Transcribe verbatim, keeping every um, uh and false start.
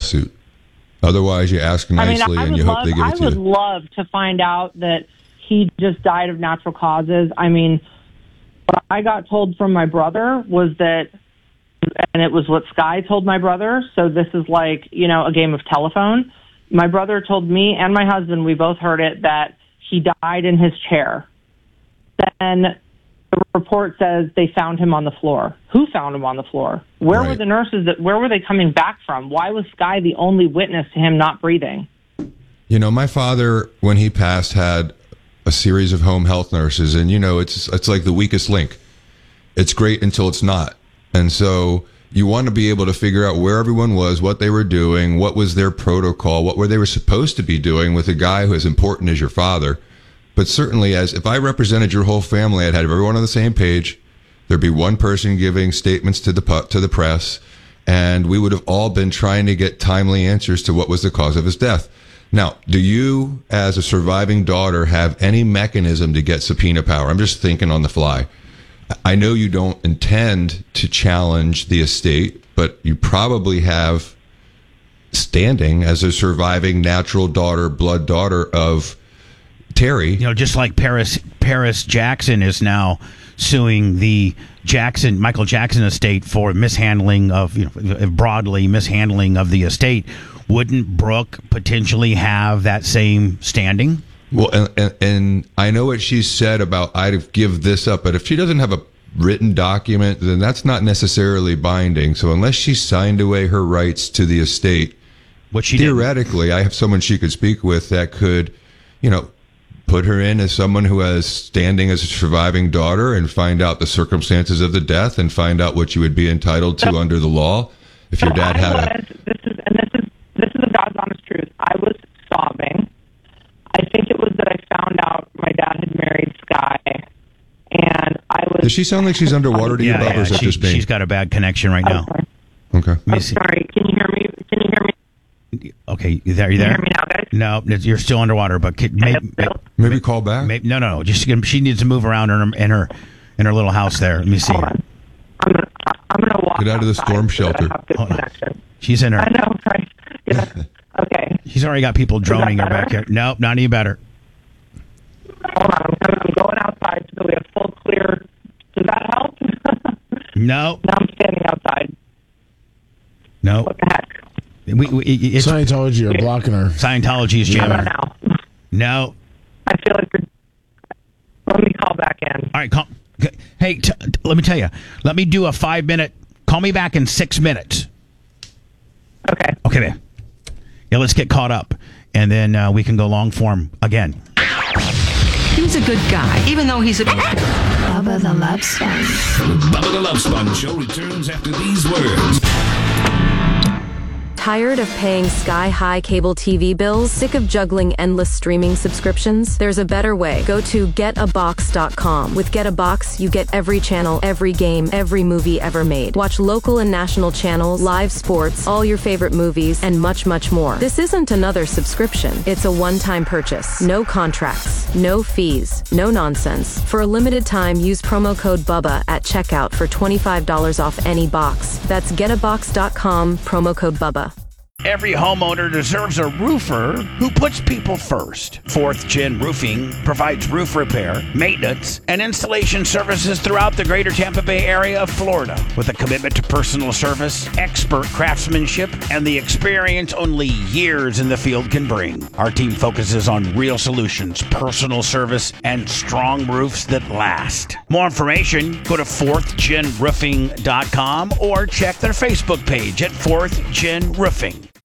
lawsuit. Otherwise, you ask nicely I mean, I and would you hope love, they give I it to would you. love to find out that he just died of natural causes. I mean, what I got told from my brother was that, and it was what Sky told my brother, so this is like, you know, a game of telephone. My brother told me and my husband, we both heard it, that he died in his chair. Then the report says they found him on the floor. Who found him on the floor? Where Right. were the nurses? That, where were they coming back from? Why was Sky the only witness to him not breathing? You know, my father, when he passed, had a series of home health nurses, and you know, it's it's like the weakest link. It's great until it's not. And so you want to be able to figure out where everyone was, what they were doing, what was their protocol, what were they were supposed to be doing with a guy who is important as your father. But certainly, as if I represented your whole family, I'd have everyone on the same page. There'd be one person giving statements to the pu- to the press, and we would have all been trying to get timely answers to what was the cause of his death. Now, do you, as a surviving daughter, have any mechanism to get subpoena power? I'm just thinking on the fly. I know you don't intend to challenge the estate, but you probably have standing as a surviving natural daughter, blood daughter of Terry. You know, just like Paris Paris Jackson is now suing the Jackson Michael Jackson estate for mishandling of, you know, broadly mishandling of the estate. Wouldn't Brooke potentially have that same standing? Well, and, and, and I know what she said about I'd give this up, but if she doesn't have a written document, then that's not necessarily binding. So unless she signed away her rights to the estate, What she theoretically, didn't. I have someone she could speak with that could, you know, put her in as someone who has standing as a surviving daughter and find out the circumstances of the death and find out what you would be entitled to under the law. If your So dad I had was, a... this is, and this is this is the God's honest truth. I was sobbing. I think it was that I found out my dad had married Sky, and I was. Does she sound like she's underwater to you, Yeah, Bob, yeah or is that she, just me? she's got a bad connection right now. sorry. Okay. Let me I'm see. sorry. Can you hear me? Can you hear me? Okay, you there? Are you Can there? you hear me now, guys? No, you're still underwater. But can, I may, am still. Maybe call back? may, no, no, no. Just she needs to move around in her in her, in her little house there. Let me see. Hold on. I'm gonna I'm gonna walk Get out of the outside storm so that I shelter. have good Hold on. connection. She's in her. I know, right? Yeah. Okay. She's already got people droning her better? back here. Nope, not any better. Hold on. I'm, coming, I'm going outside so we have full clear. Does that help? No, Now I'm standing outside. no. What the heck? We, we, it's, Scientology are blocking her. Scientology is How jamming about her. now? No. I feel like you're. Let me call back in. All right, call, hey, t- t- let me tell you. Let me do a five minute. Call me back in six minutes. Okay. Okay, man. Yeah, let's get caught up, and then uh, we can go long form again. He's a good guy, even though he's a... Bubba the Love Sponge. Bubba the Love Sponge Show returns after these words. Tired of paying sky-high cable T V bills? Sick of juggling endless streaming subscriptions? There's a better way. Go to get a box dot com. With Get a Box, you get every channel, every game, every movie ever made. Watch local and national channels, live sports, all your favorite movies, and much, much more. This isn't another subscription. It's a one-time purchase. No contracts, no fees, no nonsense. For a limited time, use promo code BUBBA at checkout for twenty-five dollars off any box. That's get a box dot com, promo code BUBBA. Every homeowner deserves a roofer who puts people first. Fourth Gen Roofing provides roof repair, maintenance, and installation services throughout the greater Tampa Bay area of Florida. With a commitment to personal service, expert craftsmanship, and the experience only years in the field can bring. Our team focuses on real solutions, personal service, and strong roofs that last. More information, go to fourth gen roofing dot com or check their Facebook page at fourth gen roofing.